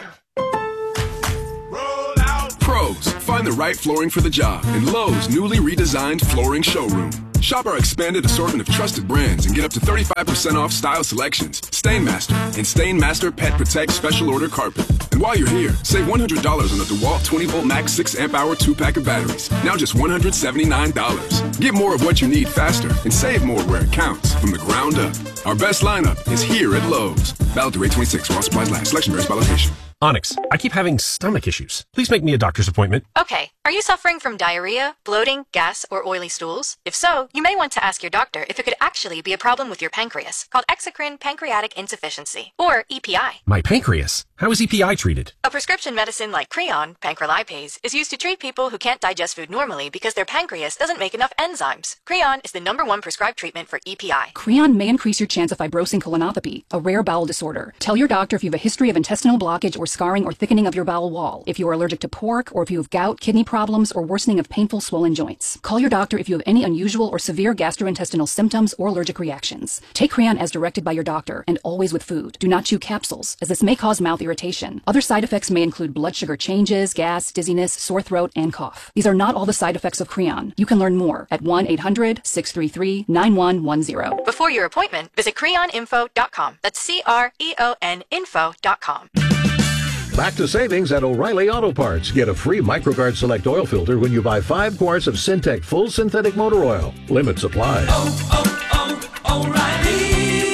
Pros, find the right flooring for the job in Lowe's newly redesigned flooring showroom. Shop our expanded assortment of trusted brands and get up to 35% off style selections, Stainmaster, and Stainmaster Pet Protect Special Order Carpet. And while you're here, save $100 on the DeWalt 20-volt max 6 amp hour 2-pack of batteries. Now just $179. Get more of what you need faster and save more where it counts from the ground up. Our best lineup is here at Lowe's. Valid through 8/26 while supplies last. Selection varies by location. Onyx, I keep having stomach issues. Please make me a doctor's appointment. Okay. Are you suffering from diarrhea, bloating, gas, or oily stools? If so, you may want to ask your doctor if it could actually be a problem with your pancreas, called exocrine pancreatic insufficiency, or EPI. My pancreas? How is EPI treated? A prescription medicine like Creon, pancrelipase, is used to treat people who can't digest food normally because their pancreas doesn't make enough enzymes. Creon is the #1 prescribed treatment for EPI. Creon may increase your chance of fibrosing colonopathy, a rare bowel disorder. Tell your doctor if you have a history of intestinal blockage or scarring or thickening of your bowel wall, if you are allergic to pork, or if you have gout, kidney problems, or worsening of painful swollen joints. Call your doctor if you have any unusual or severe gastrointestinal symptoms or allergic reactions. Take Creon as directed by your doctor, and always with food. Do not chew capsules, as this may cause mouth irritation. Other side effects may include blood sugar changes, gas, dizziness, sore throat, and cough. These are not all the side effects of Creon. You can learn more at 1-800-633-9110. Before your appointment, visit creoninfo.com. That's CREON info.com. Back to savings at O'Reilly Auto Parts. Get a free MicroGuard Select oil filter when you buy 5 quarts of Syntec Full Synthetic Motor Oil. Limits apply. O'Reilly.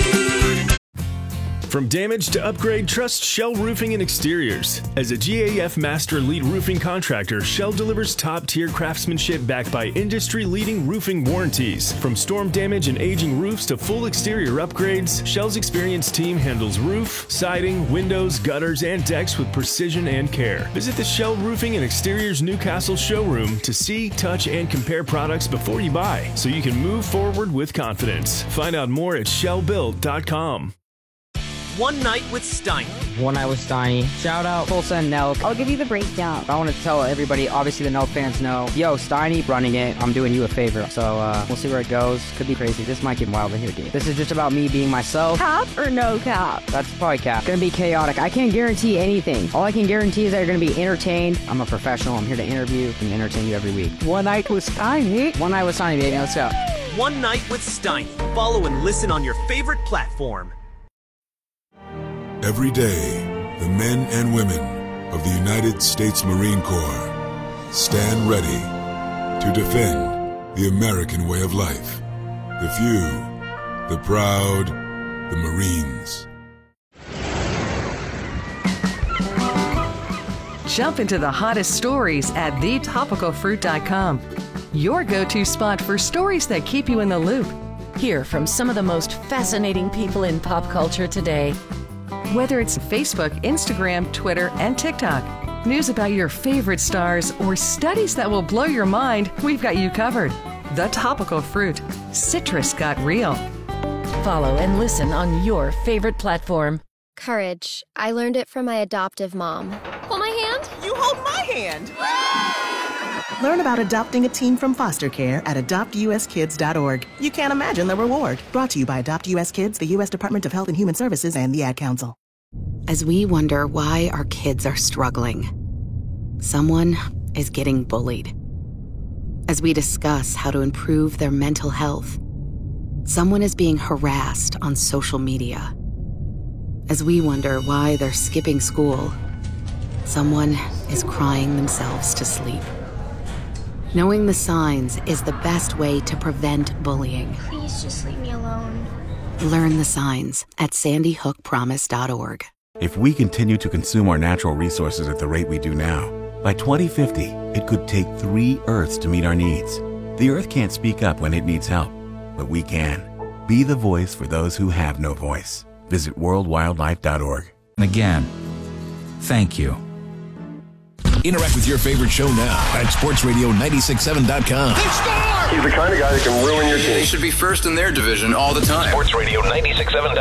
From damage to upgrade, trust Shell Roofing and Exteriors. As a GAF Master Lead Roofing Contractor, Shell delivers top-tier craftsmanship backed by industry-leading roofing warranties. From storm damage and aging roofs to full exterior upgrades, Shell's experienced team handles roof, siding, windows, gutters, and decks with precision and care. Visit the Shell Roofing and Exteriors Newcastle showroom to see, touch, and compare products before you buy, so you can move forward with confidence. Find out more at shellbuilt.com. One Night with Steiny. One Night with Steiny. Shout out Tulsa and Nelk. I'll give you the breakdown. I want to tell everybody, obviously the Nelk fans know, yo, Steiny running it. I'm doing you a favor. So we'll see where it goes. Could be crazy. This might get wild in here, dude. This is just about me being myself. Cap or no cap? That's probably cap. Gonna be chaotic. I can't guarantee anything. All I can guarantee is that you're gonna be entertained. I'm a professional. I'm here to interview and entertain you every week. One Night with Steiny. One Night with Steiny, baby. Let's go. One Night with Steiny. Follow and listen on your favorite platform. Every day, the men and women of the United States Marine Corps stand ready to defend the American way of life. The few, the proud, the Marines. Jump into the hottest stories at thetopicalfruit.com. Your go-to spot for stories that keep you in the loop. Hear from some of the most fascinating people in pop culture today. Whether it's Facebook, Instagram, Twitter, and TikTok, news about your favorite stars, or studies that will blow your mind, we've got you covered. The Topical Fruit. Citrus got real. Follow and listen on your favorite platform. Courage. I learned it from my adoptive mom. Hold my hand. You hold my hand. Learn about adopting a teen from foster care at adoptuskids.org. You can't imagine the reward. Brought to you by Adopt US Kids, the U.S. Department of Health and Human Services, and the Ad Council. As we wonder why our kids are struggling, someone is getting bullied. As we discuss how to improve their mental health, someone is being harassed on social media. As we wonder why they're skipping school, someone is crying themselves to sleep. Knowing the signs is the best way to prevent bullying. Please just leave me alone. Learn the signs at sandyhookpromise.org. If we continue to consume our natural resources at the rate we do now, by 2050, it could take 3 Earths to meet our needs. The Earth can't speak up when it needs help, but we can. Be the voice for those who have no voice. Visit worldwildlife.org. Again, thank you. Interact with your favorite show now at sportsradio967.com. He's the kind of guy that can ruin your team. They should be first in their division all the time.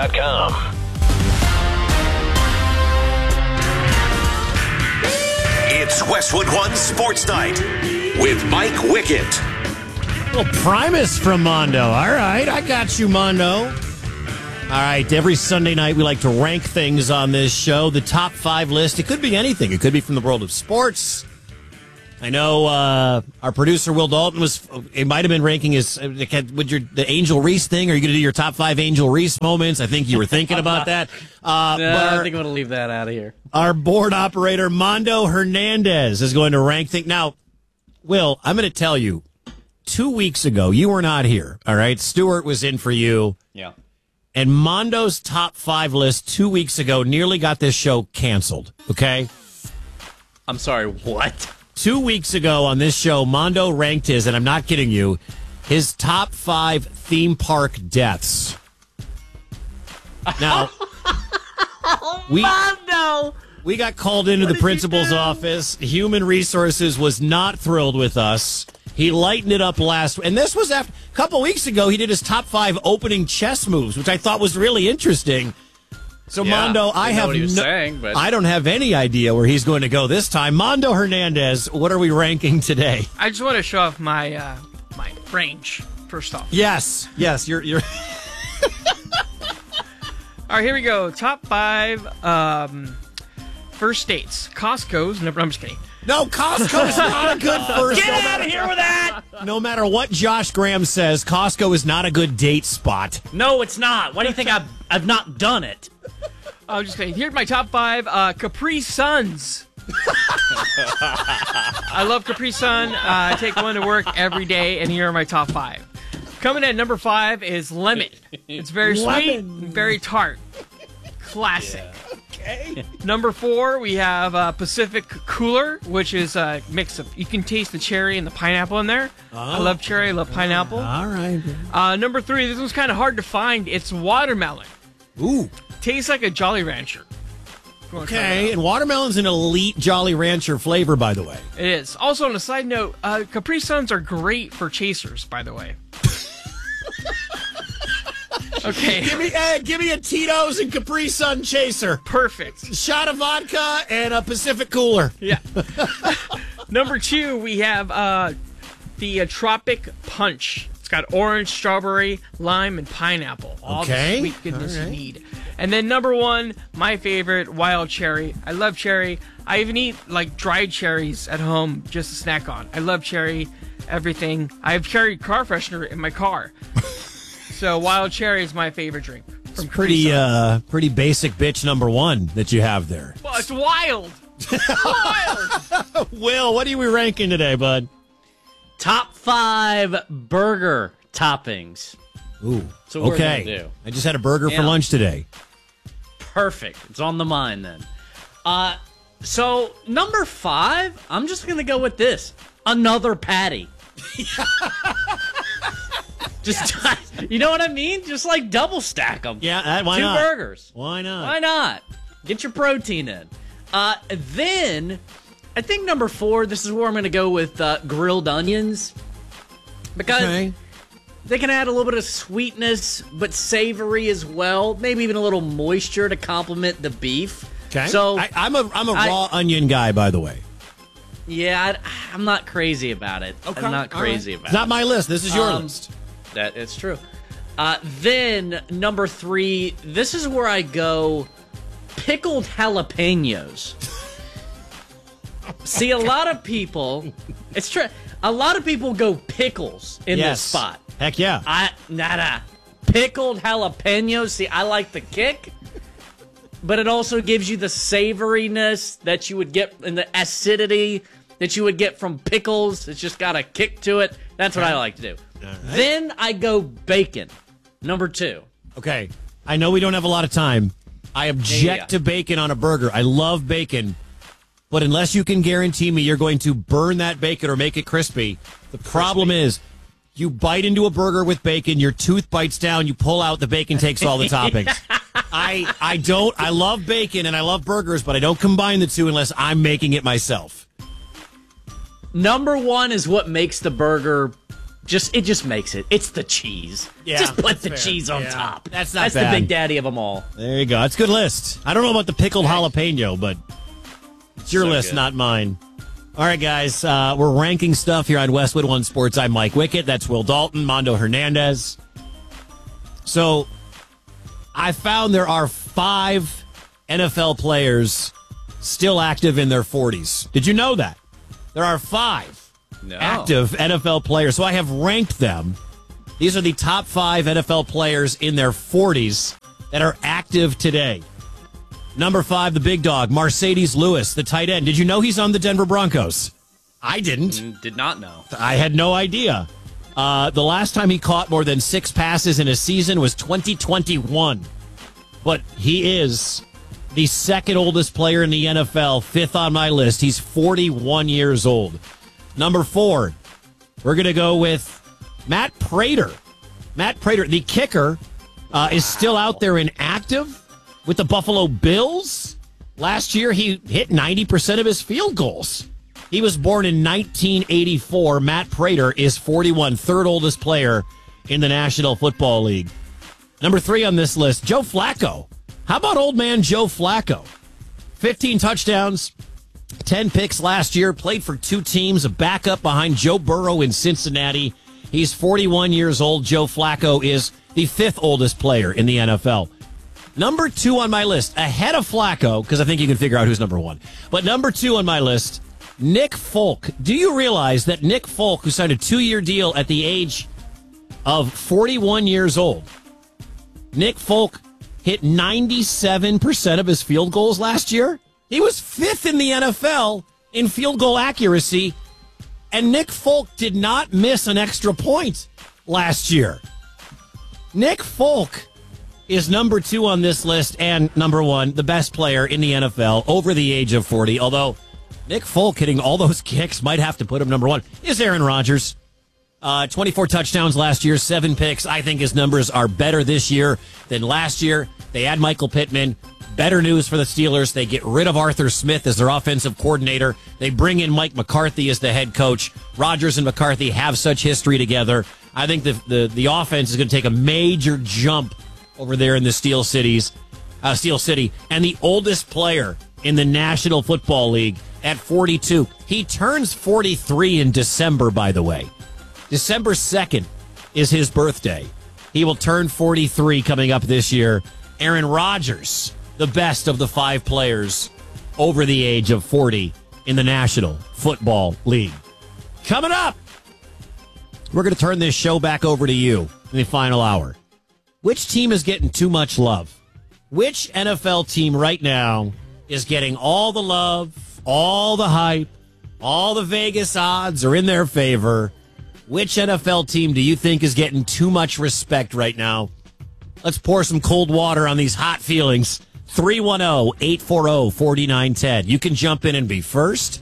sportsradio967.com. It's Westwood One Sports Night with Mike Wickett. Well, Primus from Mondo. All right, I got you, Mondo. All right, every Sunday night we like to rank things on this show. The top 5 list. It could be anything. It could be from the world of sports. I know our producer, Will Dalton, it might have been ranking the Angel Reese thing. Are you going to do your top 5 Angel Reese moments? I think you were thinking about that. I think I'm going to leave that out of here. Our board operator, Mondo Hernandez, is going to rank things. Now, Will, I'm going to tell you, 2 weeks ago, you were not here, all right? Stuart was in for you. Yeah. And Mondo's top 5 list 2 weeks ago nearly got this show canceled, okay? I'm sorry, what? 2 weeks ago on this show, Mondo ranked his, and I'm not kidding you, his top 5 theme park deaths. Now, Mondo! We got called into the principal's office. Human Resources was not thrilled with us. He lightened it up and this was after a couple weeks ago. He did his top 5 opening chess moves, which I thought was really interesting. So, yeah, Mondo, I don't have any idea where he's going to go this time. Mondo Hernandez, what are we ranking today? I just want to show off my my range first off. Yes, you're. All right, here we go. Top 5 first dates. Costco's number. I'm just kidding. No, Costco is not a good first. Get out of here with that! No matter what Josh Graham says, Costco is not a good date spot. No, it's not. Why do you think I've not done it? I'm just kidding. Here's my top 5. Capri Suns. I love Capri Sun. I take one to work every day, and here are my top 5. Coming in at number 5 is lemon. It's very sweet, and very tart. Classic. Yeah. Okay. Number 4, we have Pacific Cooler, which is a mix of, you can taste the cherry and the pineapple in there. Oh. I love cherry, I love pineapple. All right. Number 3, this one's kind of hard to find. It's watermelon. Ooh. Tastes like a Jolly Rancher. Okay, and watermelon's an elite Jolly Rancher flavor, by the way. It is. Also, on a side note, Capri Suns are great for chasers, by the way. Okay. Give me a Tito's and Capri Sun chaser. Perfect. Shot of vodka and a Pacific Cooler. Yeah. Number 2, we have the Tropic Punch. It's got orange, strawberry, lime, and pineapple. All the sweet goodness you need. And then number 1, my favorite, wild cherry. I love cherry. I even eat like dried cherries at home just to snack on. I love cherry, everything. I have cherry car freshener in my car. So wild cherry is my favorite drink. It's pretty basic bitch number 1 that you have there. Well, it's wild. Wild. Will, what are we ranking today, bud? Top 5 burger toppings. Ooh. So what okay. We're gonna do. I just had a burger for lunch today. Perfect. It's on the mind then. So number 5, I'm just gonna go with this. Another patty. Just, you know what I mean? Just like double stack them. Yeah, why not? 2 burgers. Why not? Why not? Get your protein in. Then, I think number 4, this is where I'm going to go with grilled onions. Because they can add a little bit of sweetness, but savory as well. Maybe even a little moisture to complement the beef. Okay. So I'm a raw onion guy, by the way. Yeah, I'm not crazy about it. Okay. I'm not crazy about it. It's not my list. This is your list. That it's true. Then number 3, this is where I go pickled jalapenos. See, a lot of people, it's true. A lot of people go pickles in this spot. Heck yeah. Nada. Pickled jalapenos. See, I like the kick, but it also gives you the savoriness that you would get and the acidity that you would get from pickles. It's just got a kick to it. That's what I like to do. Right. Then I go bacon, number 2. Okay. I know we don't have a lot of time. I object to bacon on a burger. I love bacon. But unless you can guarantee me you're going to burn that bacon or make it crispy, the problem is you bite into a burger with bacon, your tooth bites down, you pull out, the bacon takes all the toppings. I love bacon and I love burgers, but I don't combine the two unless I'm making it myself. Number 1 is what makes the burger it just makes it. It's the cheese. Yeah, just put the cheese on top. That's not bad. That's the big daddy of them all. There you go. It's a good list. I don't know about the pickled jalapeno, but It's your list, not mine. All right, guys, we're ranking stuff here on Westwood One Sports. I'm Mike Wickett. That's Will Dalton, Mondo Hernandez. So I found there are 5 NFL players still active in their 40s. Did you know that? There are 5 active NFL players. So I have ranked them. These are the top 5 NFL players in their 40s that are active today. Number 5, the big dog, Mercedes Lewis, the tight end. Did you know he's on the Denver Broncos? I didn't. Did not know. I had no idea. The last time he caught more than 6 passes in a season was 2021. But he is the second oldest player in the NFL, 5th on my list. He's 41 years old. Number 4, we're going to go with Matt Prater. Matt Prater, the kicker, is still out there and active with the Buffalo Bills. Last year, he hit 90% of his field goals. He was born in 1984. Matt Prater is 41, third oldest player in the National Football League. Number 3 on this list, Joe Flacco. How about old man Joe Flacco? 15 touchdowns, 10 picks last year, played for 2 teams, a backup behind Joe Burrow in Cincinnati. He's 41 years old. Joe Flacco is the 5th oldest player in the NFL. Number 2 on my list, ahead of Flacco, because I think you can figure out who's number 1. But number 2 on my list, Nick Folk. Do you realize that Nick Folk, who signed a 2-year deal at the age of 41 years old, Nick Folk hit 97% of his field goals last year? He was 5th in the NFL in field goal accuracy, and Nick Folk did not miss an extra point last year. Nick Folk is number 2 on this list and number 1, the best player in the NFL over the age of 40, although Nick Folk hitting all those kicks might have to put him number 1, is Aaron Rodgers. 24 touchdowns last year, 7 picks. I think his numbers are better this year than last year. They add Michael Pittman. Better news for the Steelers. They get rid of Arthur Smith as their offensive coordinator. They bring in Mike McCarthy as the head coach. Rodgers and McCarthy have such history together. I think the offense is going to take a major jump over there in the Steel City. And the oldest player in the National Football League at 42. He turns 43 in December, by the way. December 2nd is his birthday. He will turn 43 coming up this year. Aaron Rodgers, the best of the 5 players over the age of 40 in the National Football League. Coming up, we're going to turn this show back over to you in the final hour. Which team is getting too much love? Which NFL team right now is getting all the love, all the hype, all the Vegas odds are in their favor? Which NFL team do you think is getting too much respect right now? Let's pour some cold water on these hot feelings. 310-840-4910. You can jump in and be first.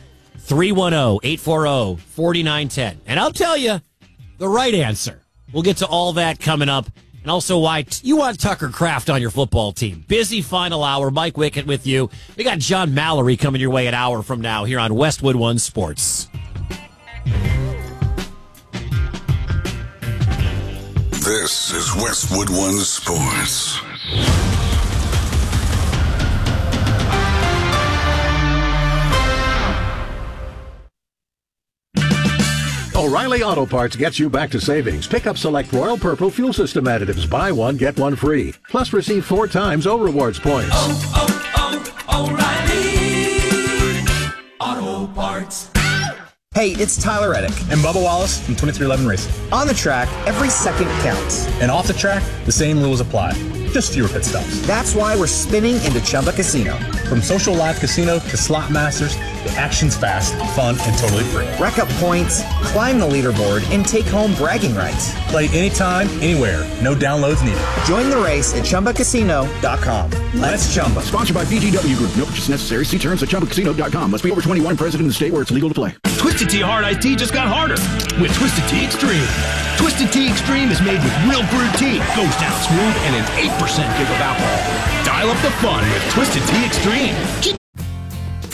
310-840-4910. And I'll tell you the right answer. We'll get to all that coming up. And also why you want Tucker Kraft on your football team. Busy final hour. Mike Wickett with you. We got John Mallory coming your way an hour from now here on Westwood One Sports. This is Westwood One Sports. O'Reilly Auto Parts gets you back to savings. Pick up select Royal Purple fuel system additives. Buy one, get one free. Plus receive 4 times O Rewards points. O'Reilly Auto Parts. Hey, it's Tyler Reddick and Bubba Wallace from 2311 Racing. On the track, every second counts. And off the track, the same rules apply. Just fewer pit stops. That's why we're spinning into Chumba Casino. From social live casino to slot masters, the action's fast, fun, and totally free. Rack up points, climb the leaderboard, and take home bragging rights. Play anytime, anywhere. No downloads needed. Join the race at ChumbaCasino.com. Let's Chumba. Sponsored by VGW Group. No purchase necessary. See terms at ChumbaCasino.com. Must be over 21 and present in the state where it's legal to play. Twisted Tea Hard Iced Tea just got harder with Twisted Tea Extreme. Twisted Tea Extreme is made with real brewed tea, goes down smooth, and an 8% give of alcohol. Dial up the fun with Twisted Tea Extreme.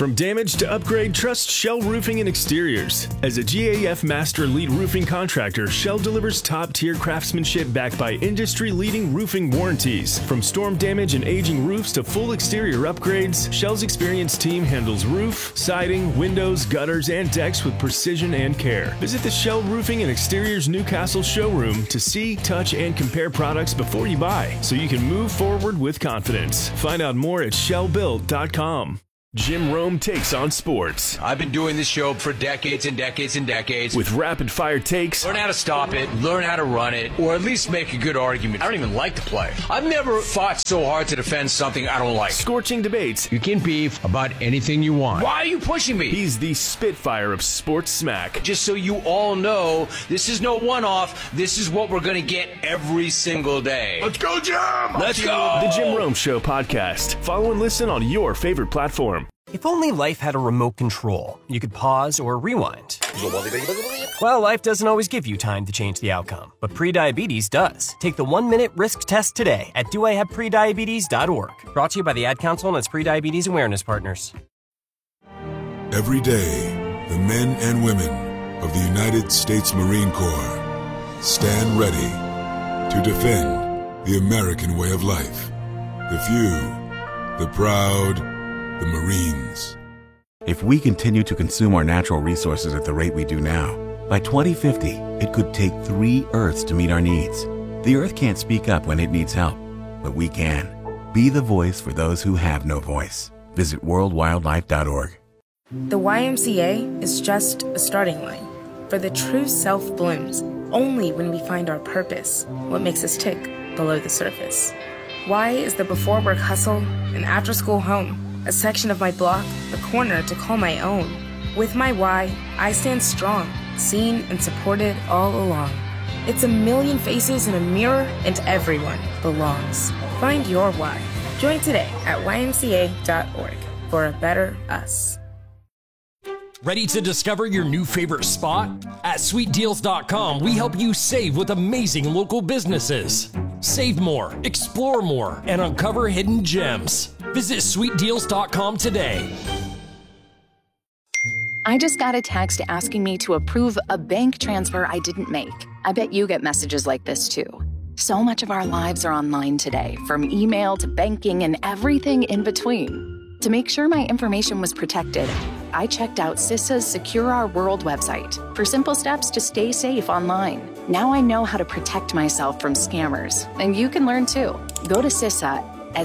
From damage to upgrade, trust Shell Roofing and Exteriors. As a GAF Master Lead Roofing Contractor, Shell delivers top-tier craftsmanship backed by industry-leading roofing warranties. From storm damage and aging roofs to full exterior upgrades, Shell's experienced team handles roof, siding, windows, gutters, and decks with precision and care. Visit the Shell Roofing and Exteriors Newcastle showroom to see, touch, and compare products before you buy, so you can move forward with confidence. Find out more at shellbuilt.com. Jim Rome takes on sports. I've been doing this show for decades and decades and decades. With rapid-fire takes. Learn how to stop it, learn how to run it, or at least make a good argument. I don't even like the play. I've never fought so hard to defend something I don't like. Scorching debates. You can beef about anything you want. Why are you pushing me? He's the Spitfire of sports smack. Just so you all know, this is no one-off. This is what we're going to get every single day. Let's go, Jim! Let's go! The Jim Rome Show podcast. Follow and listen on your favorite platform. If only life had a remote control, you could pause or rewind. Well, life doesn't always give you time to change the outcome, but prediabetes does. Take the 1-minute risk test today at doihaveprediabetes.org. Brought to you by the Ad Council and its prediabetes awareness partners. Every day, the men and women of the United States Marine Corps stand ready to defend the American way of life. The few, the proud, the Marines. If we continue to consume our natural resources at the rate we do now, by 2050, it could take 3 Earths to meet our needs. The Earth can't speak up when it needs help, but we can. Be the voice for those who have no voice. Visit worldwildlife.org. The YMCA is just a starting line, for the true self blooms only when we find our purpose, what makes us tick below the surface. Y is the before work hustle and after school home, a section of my block, a corner to call my own. With my Y, I stand strong, seen and supported all along. It's a million faces in a mirror, and everyone belongs. Find your Y. Join today at ymca.org for a better us. Ready to discover your new favorite spot? At sweetdeals.com, we help you save with amazing local businesses. Save more, explore more, and uncover hidden gems. Visit sweetdeals.com today. I just got a text asking me to approve a bank transfer I didn't make. I bet you get messages like this too. So much of our lives are online today, from email to banking and everything in between. To make sure my information was protected, I checked out CISA's Secure Our World website for simple steps to stay safe online. Now I know how to protect myself from scammers, and you can learn too. Go to CISA at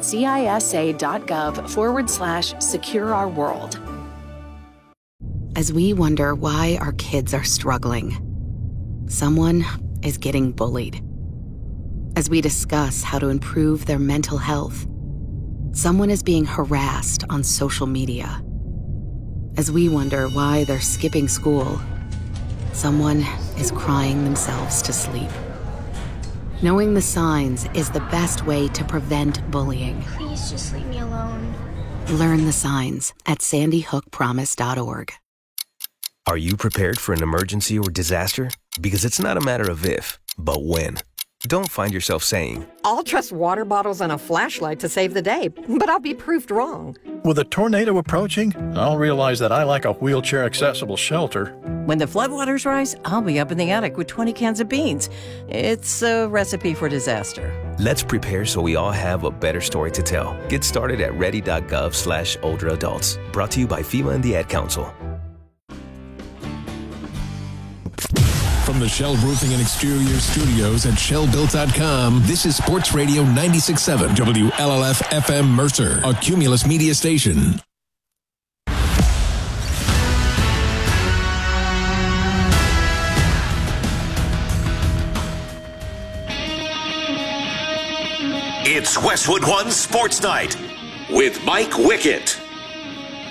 cisa.gov/Secure Our World. As we wonder why our kids are struggling, someone is getting bullied. As we discuss how to improve their mental health, someone is being harassed on social media. As we wonder why they're skipping school, someone is crying themselves to sleep. Knowing the signs is the best way to prevent bullying. Please just leave me alone. Learn the signs at sandyhookpromise.org. Are you prepared for an emergency or disaster? Because it's not a matter of if, but when. Don't find yourself saying, I'll trust water bottles and a flashlight to save the day, but I'll be proved wrong. With a tornado approaching, I'll realize that I lack a wheelchair-accessible shelter. When the floodwaters rise, I'll be up in the attic with 20 cans of beans. It's a recipe for disaster. Let's prepare so we all have a better story to tell. Get started at ready.gov/older adults. Brought to you by FEMA and the Ad Council. From the Shell Roofing and Exterior Studios at shellbuilt.com, this is Sports Radio 96.7 WLLF FM Mercer, a Cumulus media station. It's Westwood One Sports Night with Mike Wickett.